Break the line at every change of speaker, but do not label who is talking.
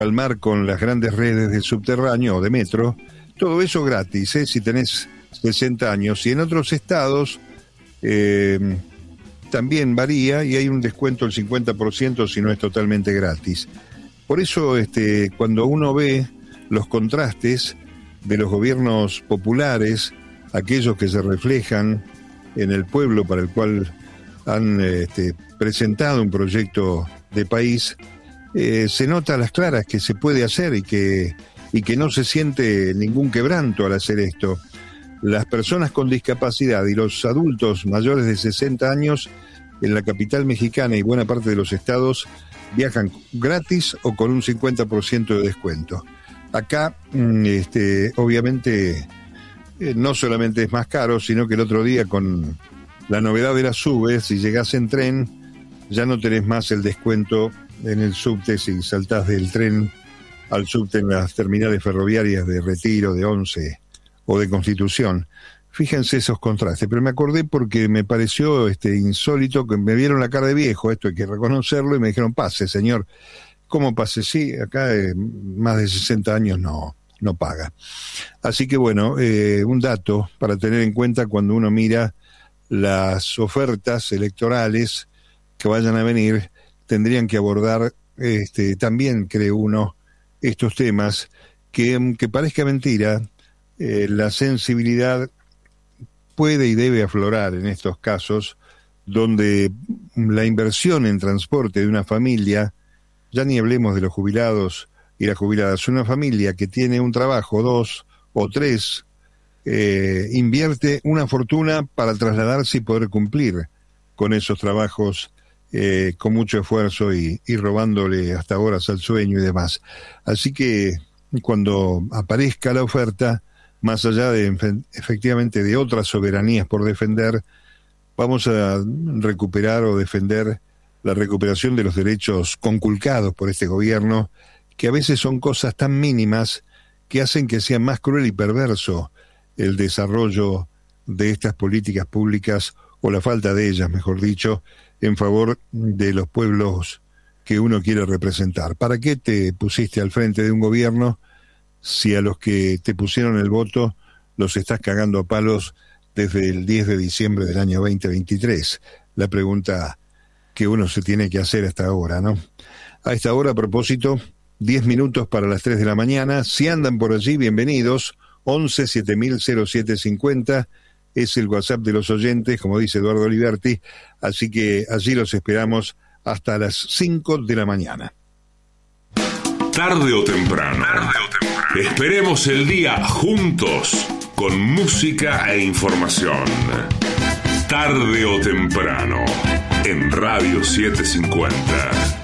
al mar con las grandes redes de subterráneo o de metro, todo eso gratis, si tenés 60 años. Y en otros estados también varía y hay un descuento del 50% si no es totalmente gratis. Por eso cuando uno ve los contrastes de los gobiernos populares, aquellos que se reflejan en el pueblo para el cual han presentado un proyecto de país, se nota a las claras que se puede hacer y que no se siente ningún quebranto al hacer esto. Las personas con discapacidad y los adultos mayores de 60 años en la capital mexicana y buena parte de los estados viajan gratis o con un 50% de descuento. Acá, obviamente, no solamente es más caro, sino que el otro día con la novedad de las subes, si llegás en tren, ya no tenés más el descuento en el subte si saltás del tren al subte en las terminales ferroviarias de Retiro, de Once o de Constitución. Fíjense esos contrastes, pero me acordé porque me pareció insólito, que me vieron la cara de viejo, esto hay que reconocerlo, y me dijeron, pase, señor. ¿Cómo pase? Sí, acá más de 60 años no paga. Así que bueno, un dato para tener en cuenta cuando uno mira las ofertas electorales que vayan a venir, tendrían que abordar también, cree uno, estos temas, que parezca mentira, la sensibilidad puede y debe aflorar en estos casos, donde la inversión en transporte de una familia, ya ni hablemos de los jubilados y las jubiladas, una familia que tiene un trabajo, 2 o 3, invierte una fortuna para trasladarse y poder cumplir con esos trabajos con mucho esfuerzo y robándole hasta horas al sueño y demás. Así que cuando aparezca la oferta, más allá de efectivamente de otras soberanías por defender, vamos a recuperar o defender la recuperación de los derechos conculcados por este gobierno, que a veces son cosas tan mínimas que hacen que sea más cruel y perverso el desarrollo de estas políticas públicas, o la falta de ellas, mejor dicho, en favor de los pueblos que uno quiere representar. ¿Para qué te pusiste al frente de un gobierno si a los que te pusieron el voto los estás cagando a palos desde el 10 de diciembre del año 2023? La pregunta que uno se tiene que hacer hasta ahora, ¿no? A esta hora, a propósito, 10 minutos para las 3 de la mañana. Si andan por allí, bienvenidos. 11 7000 0750 es el WhatsApp de los oyentes, como dice Eduardo Liberti. Así que allí los esperamos hasta las 5 de la mañana.
Tarde o temprano. Esperemos el día juntos, con música e información. Tarde o temprano, en Radio 750.